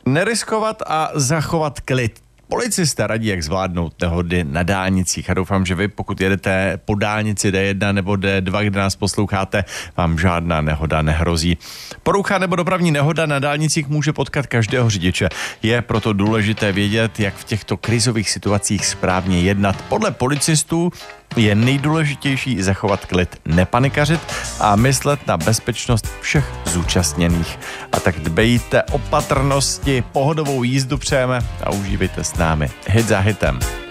Neriskovat a zachovat klid. Policisté radí, jak zvládnout nehody na dálnicích. A doufám, že vy, pokud jedete po dálnici D1 nebo D2, kde nás posloucháte, vám žádná nehoda nehrozí. Porucha nebo dopravní nehoda na dálnicích může potkat každého řidiče. Je proto důležité vědět, jak v těchto krizových situacích správně jednat. Podle policistů je nejdůležitější zachovat klid, nepanikařit a myslet na bezpečnost všech zúčastněných. A tak dbejte opatrnosti, pohodovou jízdu přejeme a užívejte s námi hit za hitem.